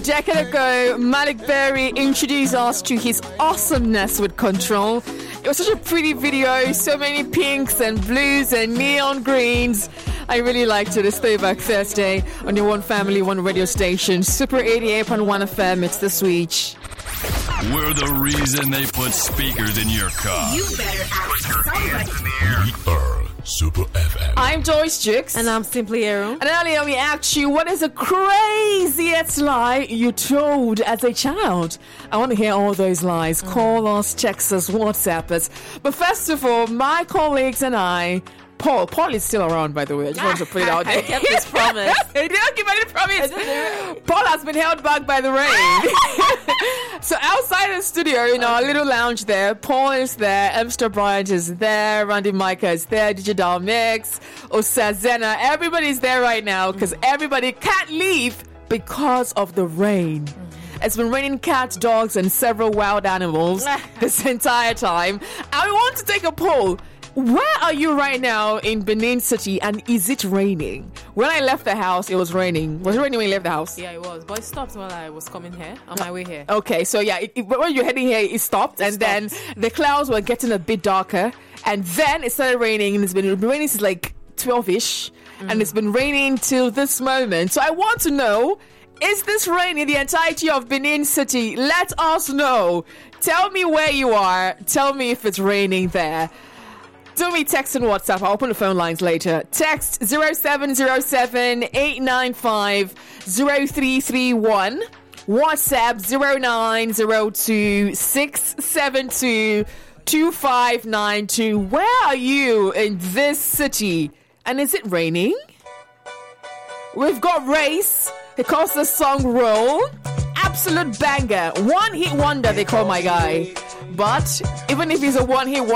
decade ago, Malik Berry introduced us to his awesomeness with Control. It was such a pretty video, so many pinks and blues and neon greens. I really liked it. It's Throwback Thursday on your One Family, One radio station, Super 88.1 FM. It's the Switch. We're the reason they put speakers in your car. You better ask somebody. We are Super FM. I'm Joyce Jukes. And I'm Simply Aaron. And earlier we asked you, what is the craziest lie you told as a child? I want to hear all those lies. Call us, text us, WhatsApp us. But first of all, my colleagues and I, Paul is still around, by the way. I just want to put it out there. I kept this promise. He didn't keep any promise. Paul has been held back by the rain. So outside the studio, in our little lounge there, Paul is there, Mr. Bryant is there, Randy Micah is there, Digital Mix, Osazena. Everybody's there right now because everybody can't leave because of the rain. It's been raining cats, dogs, and several wild animals this entire time. I want to take a poll. Where are you right now in Benin City, and is it raining? When I left the house, it was raining. Was it raining when you left the house? Yeah, it was. But it stopped while I was coming here, on my way here. Okay, so yeah, when you're heading here, it stopped. Then the clouds were getting a bit darker. And then it started raining, and it's been raining since like 12-ish. And it's been raining till this moment. So I want to know, is this rain in the entirety of Benin City? Let us know. Tell me where you are. Tell me if it's raining there. Do me text and WhatsApp. I'll open the phone lines later. Text 0707 895 0331. WhatsApp 0902 672 2592. Where are you in this city? And is it raining? We've got Race. He calls the song Roll. Absolute banger. One hit wonder, they call my guy. But even if he's a one hit wonder,